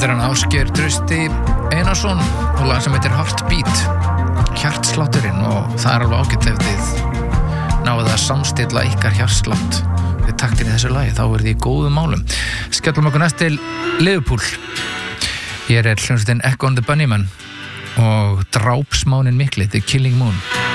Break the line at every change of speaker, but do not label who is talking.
Þetta hann Ásgeir Trausti Einarsson og lag sem heitir Heartbeat, hjartslátturinn, og það alveg ágætt ef þið náðu að samstilla ykkar hjartslátt við taktin í þessu lagi, þá þið í góðum málum. Skellum okkur næst til Liverpool. Hér hljómsveitin Echo and the Bunnymen og drápsmánin mikli, The Killing Moon.